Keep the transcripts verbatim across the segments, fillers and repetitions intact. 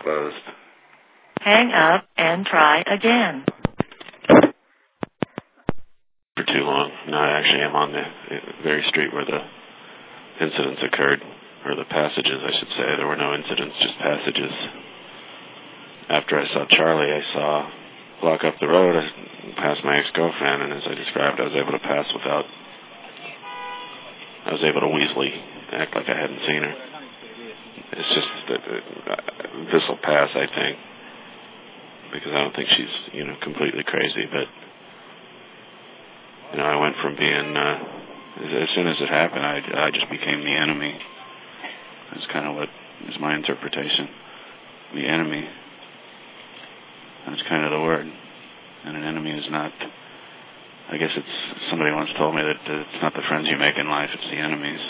closed. Hang up and try again. For too long. No, I actually am on the very street where the incidents occurred, or the passages, I should say. There were no incidents, just passages. After I saw Charlie, I saw block up the road past my ex-girlfriend, and as I described, I was able to pass without, I was able to weaselly act like I hadn't seen her. It's just that uh, this will pass, I think, because I don't think she's, you know, completely crazy, but, you know, I went from being, uh, as, as soon as it happened, I, I just became the enemy. That's kind of what is my interpretation. The enemy. That's kind of the word. And an enemy is not, I guess it's, somebody once told me that it's not the friends you make in life, it's the enemies.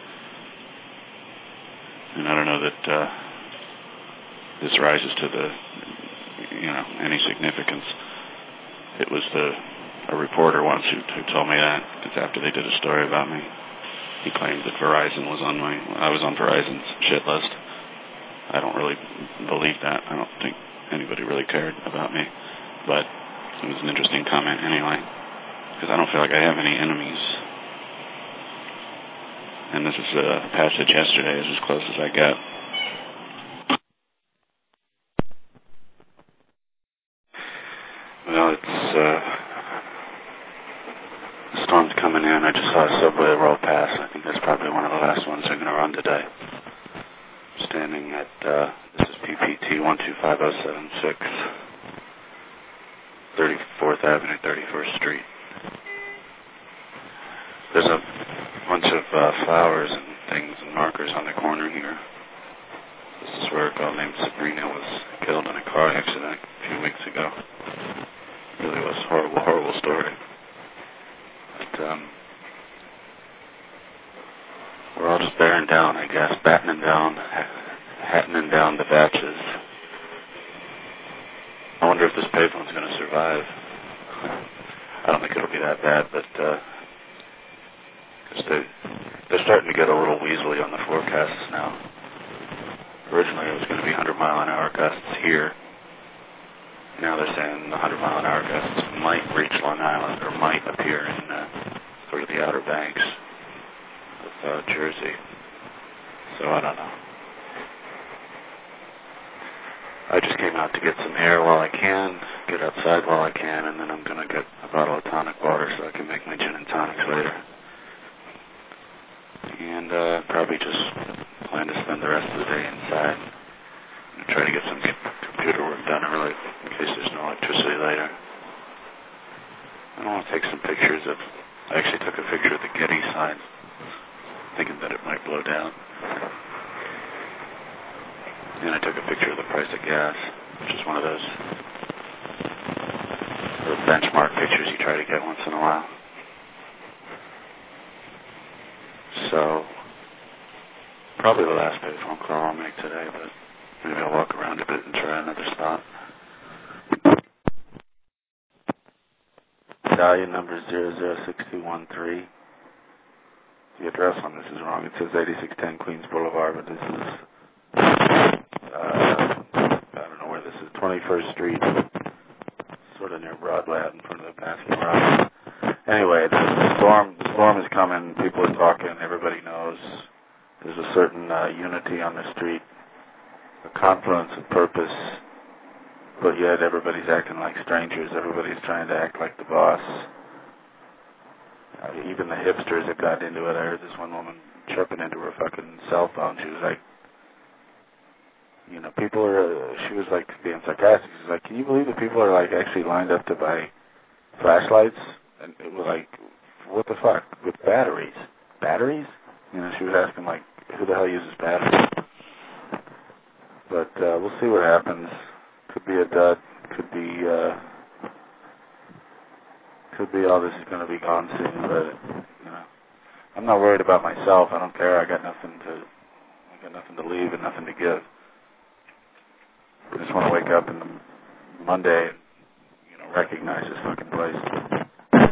And I don't know that uh, this rises to the, you know, any significance. It was the, a reporter once who, who told me that, because after they did a story about me, he claimed that Verizon was on my, I was on Verizon's shit list. I don't really believe that. I don't think anybody really cared about me, but it was an interesting comment anyway, because I don't feel like I have any enemies. And this is a passage yesterday is as close as I get. Well, it's uh, the storm's coming in. I just saw a subway roll past. I think that's probably one of the last ones they're going to run today. Standing at uh, this is P P T one two five zero seven six, thirty-fourth Avenue, thirty-first Street. There's a bunch of uh, flowers and things and markers on the corner here. This is where a girl named Sabrina was killed in a car accident a few weeks ago. It really was a horrible, horrible story. But um, we're all just bearing down, I guess, battening down, hattening down the batches. I wonder if this pavement's going to survive. I don't think it'll be that bad, but uh, cause they, they're starting to get a little weaselly on the forecasts now. Originally it was going to be one hundred mile an hour gusts here. Now they're saying the one hundred mile an hour gusts might reach Long Island or might appear in uh, sort of the outer banks of uh, Jersey. So I don't know. I just came out to get some air while I can, get outside while I can, and then I'm going to get a bottle of tonic water so I can make my gin and tonics later. And uh, probably just plan to spend the rest of the day inside and try to get some computer work done early in case there's no electricity later. I want to take some pictures of, I actually took a picture of the Getty sign, thinking that it might blow down. And I took a picture of the price of gas, which is one of those, those benchmark pictures you try to get once in a while. So, probably the last big phone call I'll make today, but maybe I'll walk around a bit and try another spot. Medallion number zero zero six two one three. The address on this is wrong. It says eighty-six ten Queens Boulevard, but this is, uh, I don't know where this is, twenty-first Street, sort of near Broadway out in front of the Baskin Robbins. Anyway, the storm, the storm is coming. People are talking. Everybody knows. There's a certain uh, unity on the street, a confluence of purpose, but yet everybody's acting like strangers. Everybody's trying to act like the boss. Uh, even the hipsters have got into it. I heard this one woman chirping into her fucking cell phone. She was like, you know, people are, uh, she was like being sarcastic. She was like, can you believe that people are like actually lined up to buy flashlights? And it was like, what the fuck? With batteries? Batteries? You know, she was asking, like, who the hell uses batteries? But uh, we'll see what happens. Could be a dud. Could be, uh, could be all this is going to be gone soon. But, you know, I'm not worried about myself. I don't care. I got nothing to, I got nothing to leave and nothing to give. I just want to wake up in the Monday and, you know, recognize this fucking place.